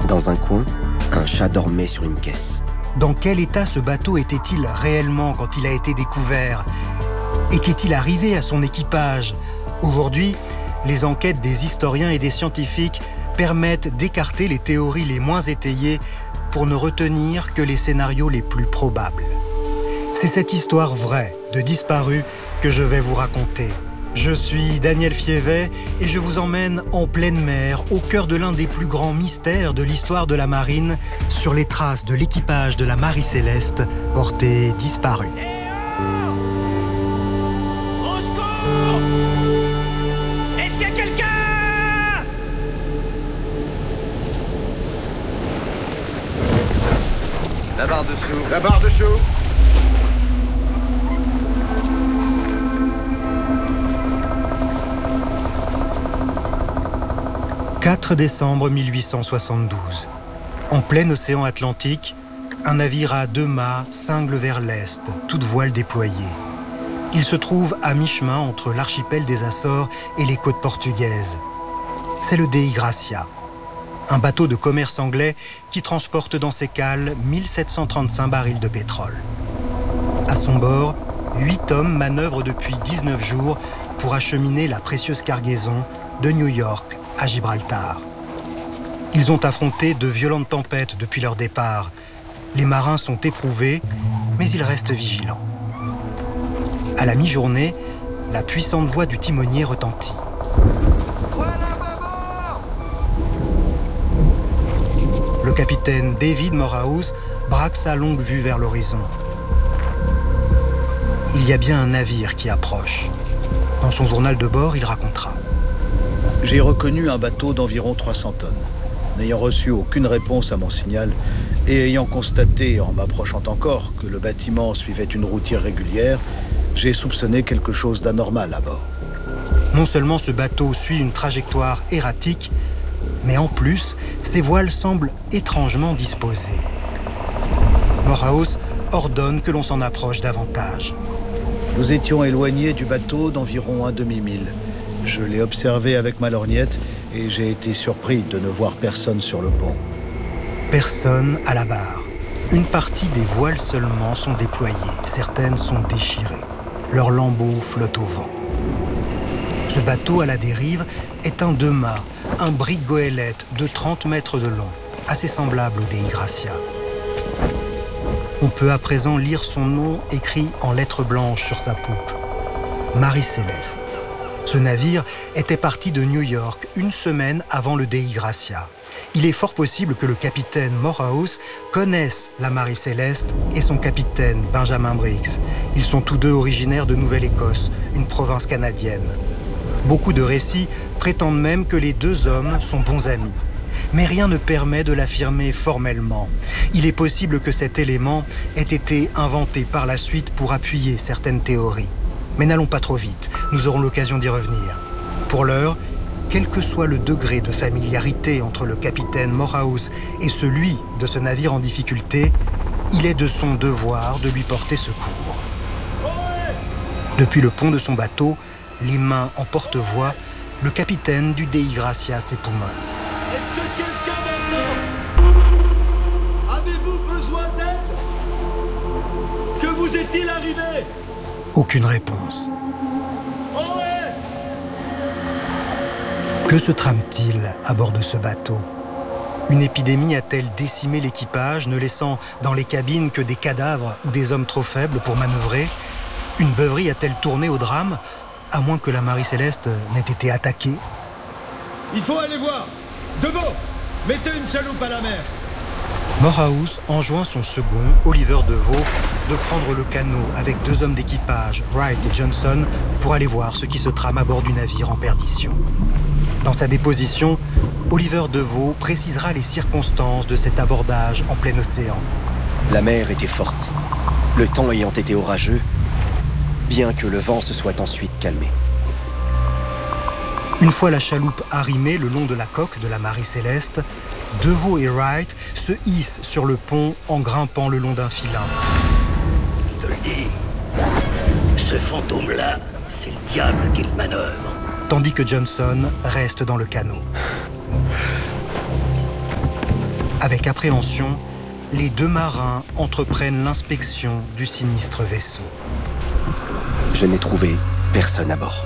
Dans un coin, un chat dormait sur une caisse. Dans quel état ce bateau était-il réellement quand il a été découvert? Et qu'est-il arrivé à son équipage? Aujourd'hui, les enquêtes des historiens et des scientifiques permettent d'écarter les théories les moins étayées pour ne retenir que les scénarios les plus probables. C'est cette histoire vraie de disparus que je vais vous raconter. Je suis Daniel Fievet et je vous emmène en pleine mer, au cœur de l'un des plus grands mystères de l'histoire de la marine, sur les traces de l'équipage de la Marie Céleste, portée disparue. Au secours! Est-ce qu'il y a quelqu'un? La barre dessous. La barre dessous. 4 décembre 1872. En plein océan Atlantique, un navire à 2 mâts cingle vers l'est, toute voile déployée. Il se trouve à mi-chemin entre l'archipel des Açores et les côtes portugaises. C'est le Dei Gracia, un bateau de commerce anglais qui transporte dans ses cales 1735 barils de pétrole. À son bord, 8 hommes manœuvrent depuis 19 jours pour acheminer la précieuse cargaison de New York à Gibraltar. Ils ont affronté de violentes tempêtes depuis leur départ. Les marins sont éprouvés, mais ils restent vigilants. À la mi-journée, la puissante voix du timonier retentit. Le capitaine David Morehouse braque sa longue vue vers l'horizon. Il y a bien un navire qui approche. Dans son journal de bord, il racontera. J'ai reconnu un bateau d'environ 300 tonnes. N'ayant reçu aucune réponse à mon signal et ayant constaté, en m'approchant encore, que le bâtiment suivait une route irrégulière, j'ai soupçonné quelque chose d'anormal à bord. Non seulement ce bateau suit une trajectoire erratique, mais en plus, ses voiles semblent étrangement disposées. Morehouse ordonne que l'on s'en approche davantage. Nous étions éloignés du bateau d'environ un demi-mille. Je l'ai observé avec ma lorgnette et j'ai été surpris de ne voir personne sur le pont. Personne à la barre. Une partie des voiles seulement sont déployées. Certaines sont déchirées. Leurs lambeaux flottent au vent. Ce bateau à la dérive est un 2 mâts, un brick goélette de 30 mètres de long, assez semblable au Dei Gracia. On peut à présent lire son nom écrit en lettres blanches sur sa poupe. Marie Céleste. Ce navire était parti de New York 1 semaine avant le Dei Gracia. Il est fort possible que le capitaine Morehouse connaisse la Marie Céleste et son capitaine Benjamin Briggs. Ils sont tous deux originaires de Nouvelle-Écosse, une province canadienne. Beaucoup de récits prétendent même que les 2 hommes sont bons amis. Mais rien ne permet de l'affirmer formellement. Il est possible que cet élément ait été inventé par la suite pour appuyer certaines théories. Mais n'allons pas trop vite, nous aurons l'occasion d'y revenir. Pour l'heure, quel que soit le degré de familiarité entre le capitaine Morehouse et celui de ce navire en difficulté, il est de son devoir de lui porter secours. Depuis le pont de son bateau, les mains en porte-voix, le capitaine du Dei Gracia s'époumonne. Est-ce que quelqu'un m'entend? Avez-vous besoin d'aide? Que vous est-il arrivé? Aucune réponse. Que se trame-t-il à bord de ce bateau? Une épidémie a-t-elle décimé l'équipage, ne laissant dans les cabines que des cadavres ou des hommes trop faibles pour manœuvrer? Une beuverie a-t-elle tourné au drame, à moins que la Marie Céleste n'ait été attaquée? Il faut aller voir. Devant, mettez une chaloupe à la mer. Morehouse enjoint son second, Oliver Deveau, de prendre le canot avec 2 hommes d'équipage, Wright et Johnson, pour aller voir ce qui se trame à bord du navire en perdition. Dans sa déposition, Oliver Deveau précisera les circonstances de cet abordage en plein océan. La mer était forte, le temps ayant été orageux, bien que le vent se soit ensuite calmé. Une fois la chaloupe arrimée le long de la coque de la Marie Céleste, Deveau et Wright se hissent sur le pont en grimpant le long d'un filin. Je te le dis, ce fantôme-là, c'est le diable qui le manœuvre. Tandis que Johnson reste dans le canot. Avec appréhension, les deux marins entreprennent l'inspection du sinistre vaisseau. Je n'ai trouvé personne à bord.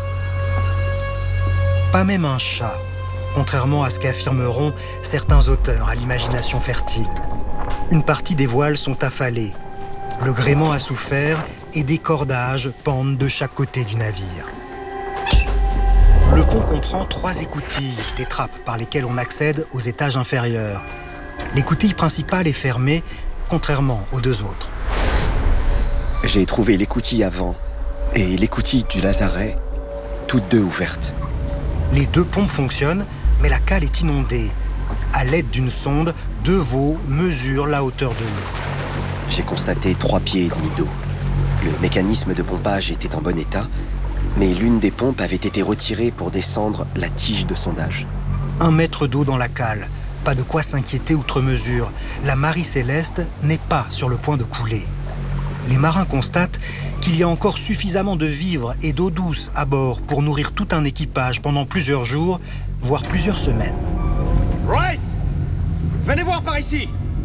Pas même un chat, contrairement à ce qu'affirmeront certains auteurs à l'imagination fertile. Une partie des voiles sont affalées, le gréement a souffert et des cordages pendent de chaque côté du navire. Le pont comprend 3 écoutilles, des trappes par lesquelles on accède aux étages inférieurs. L'écoutille principale est fermée, contrairement aux 2 autres. J'ai trouvé l'écoutille avant et l'écoutille du lazaret, toutes 2 ouvertes. Les 2 pompes fonctionnent, mais la cale est inondée. À l'aide d'une sonde, DeVoe mesure la hauteur de l'eau. J'ai constaté 3 pieds et demi d'eau. Le mécanisme de pompage était en bon état, mais l'une des pompes avait été retirée pour descendre la tige de sondage. 1 mètre d'eau dans la cale. Pas de quoi s'inquiéter outre mesure. La Marie Céleste n'est pas sur le point de couler. Les marins constatent qu'il y a encore suffisamment de vivres et d'eau douce à bord pour nourrir tout un équipage pendant plusieurs jours, voire plusieurs semaines. Wright! Venez voir par ici!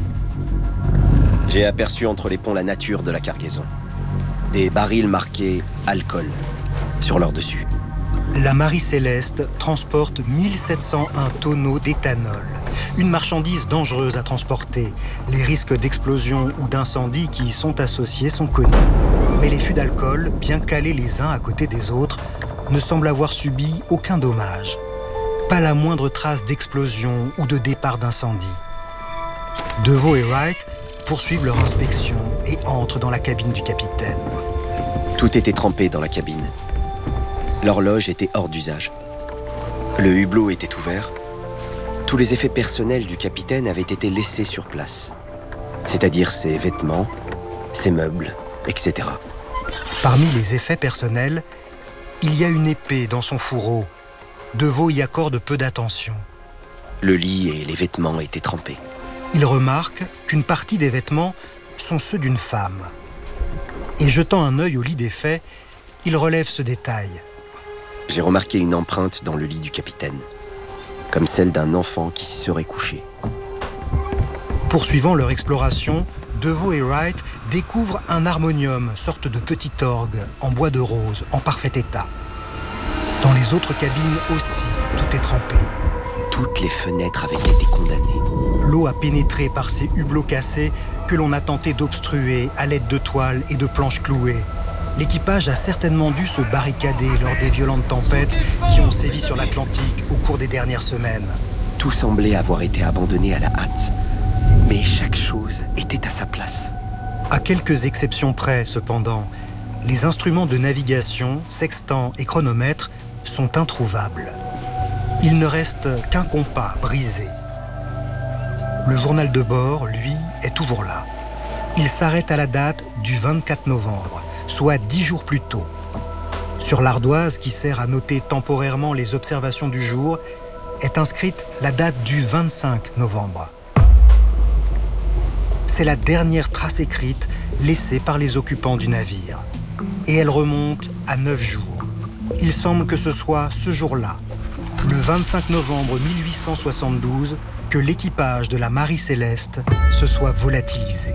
J'ai aperçu entre les ponts la nature de la cargaison. Des barils marqués « alcool » sur leur dessus. La Marie Céleste transporte 1701 tonneaux d'éthanol, une marchandise dangereuse à transporter. Les risques d'explosion ou d'incendie qui y sont associés sont connus. Mais les fûts d'alcool, bien calés les uns à côté des autres, ne semblent avoir subi aucun dommage. Pas la moindre trace d'explosion ou de départ d'incendie. DeVoe et Wright poursuivent leur inspection et entrent dans la cabine du capitaine. Tout était trempé dans la cabine. L'horloge était hors d'usage. Le hublot était ouvert. Tous les effets personnels du capitaine avaient été laissés sur place. C'est-à-dire ses vêtements, ses meubles, etc. Parmi les effets personnels, il y a une épée dans son fourreau. DeVoe y accorde peu d'attention. Le lit et les vêtements étaient trempés. Il remarque qu'une partie des vêtements sont ceux d'une femme. Et jetant un œil au lit des faits, il relève ce détail. J'ai remarqué une empreinte dans le lit du capitaine, comme celle d'un enfant qui s'y serait couché. Poursuivant leur exploration, DeVoe et Wright découvrent un harmonium, sorte de petit orgue, en bois de rose, en parfait état. Dans les autres cabines aussi, tout est trempé. Toutes les fenêtres avaient été condamnées. L'eau a pénétré par ces hublots cassés que l'on a tenté d'obstruer à l'aide de toiles et de planches clouées. L'équipage a certainement dû se barricader lors des violentes tempêtes qui ont sévi sur l'Atlantique au cours des dernières semaines. Tout semblait avoir été abandonné à la hâte, mais chaque chose était à sa place. À quelques exceptions près, cependant, les instruments de navigation, sextant et chronomètre, sont introuvables. Il ne reste qu'un compas brisé. Le journal de bord, lui, est toujours là. Il s'arrête à la date du 24 novembre, soit 10 jours plus tôt. Sur l'ardoise qui sert à noter temporairement les observations du jour, est inscrite la date du 25 novembre. C'est la dernière trace écrite laissée par les occupants du navire. Et elle remonte à 9 jours. Il semble que ce soit ce jour-là, le 25 novembre 1872, que l'équipage de la Marie Céleste se soit volatilisé.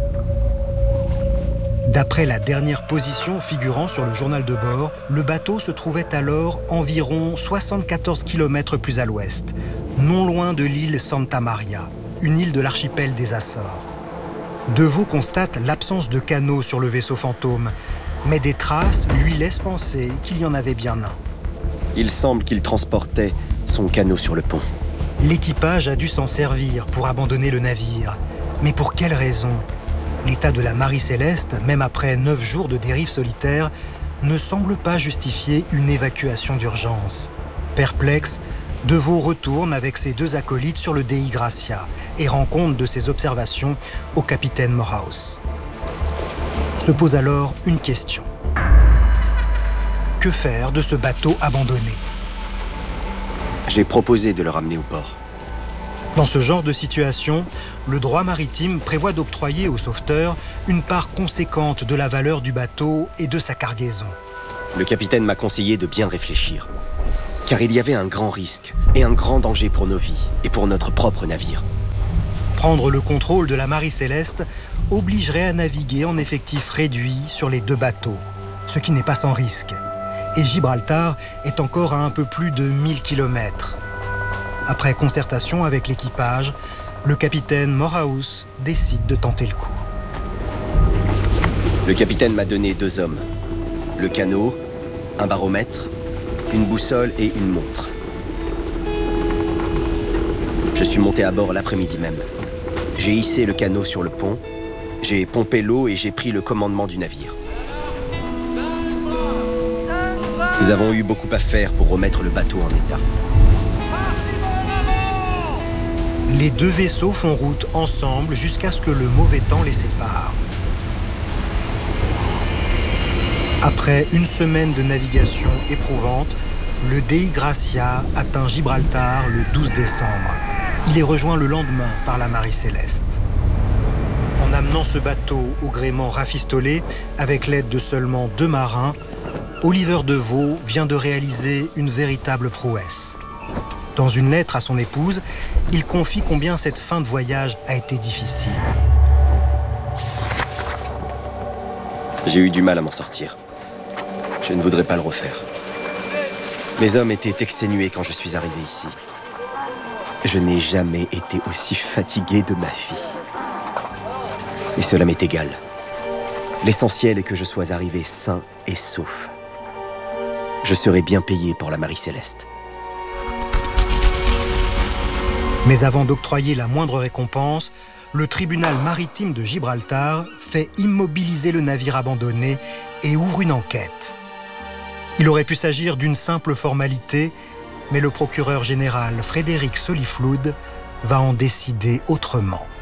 D'après la dernière position figurant sur le journal de bord, le bateau se trouvait alors environ 74 km plus à l'ouest, non loin de l'île Santa Maria, une île de l'archipel des Açores. DeVoe constate l'absence de canot sur le vaisseau fantôme, mais des traces lui laissent penser qu'il y en avait bien un. Il semble qu'il transportait son canot sur le pont. L'équipage a dû s'en servir pour abandonner le navire. Mais pour quelle raison ? L'état de la Marie Céleste, même après 9 jours de dérive solitaire, ne semble pas justifier une évacuation d'urgence. Perplexe, DeVoe retourne avec ses 2 acolytes sur le Dei Gracia et rend compte de ses observations au capitaine Morehouse. Se pose alors une question. Que faire de ce bateau abandonné ? J'ai proposé de le ramener au port. Dans ce genre de situation, le droit maritime prévoit d'octroyer au sauveteur une part conséquente de la valeur du bateau et de sa cargaison. Le capitaine m'a conseillé de bien réfléchir, car il y avait un grand risque et un grand danger pour nos vies et pour notre propre navire. Prendre le contrôle de la Marie Céleste obligerait à naviguer en effectif réduit sur les 2 bateaux, ce qui n'est pas sans risque. Et Gibraltar est encore à un peu plus de 1000 km. Après concertation avec l'équipage, le capitaine Morehouse décide de tenter le coup. Le capitaine m'a donné 2 hommes. Le canot, un baromètre, une boussole et une montre. Je suis monté à bord l'après-midi même. J'ai hissé le canot sur le pont, j'ai pompé l'eau et j'ai pris le commandement du navire. Nous avons eu beaucoup à faire pour remettre le bateau en état. Les 2 vaisseaux font route ensemble jusqu'à ce que le mauvais temps les sépare. Après une semaine de navigation éprouvante, le Dei Gracia atteint Gibraltar le 12 décembre. Il est rejoint le lendemain par la Marie Céleste. En amenant ce bateau au gréement rafistolé, avec l'aide de seulement 2 marins, Oliver Deveau vient de réaliser une véritable prouesse. Dans une lettre à son épouse, il confie combien cette fin de voyage a été difficile. J'ai eu du mal à m'en sortir. Je ne voudrais pas le refaire. Mes hommes étaient exténués quand je suis arrivé ici. Je n'ai jamais été aussi fatigué de ma vie. Et cela m'est égal. L'essentiel est que je sois arrivé sain et sauf. Je serai bien payé pour la Marie Céleste. Mais avant d'octroyer la moindre récompense, le tribunal maritime de Gibraltar fait immobiliser le navire abandonné et ouvre une enquête. Il aurait pu s'agir d'une simple formalité, mais le procureur général Frédéric Solifloud va en décider autrement.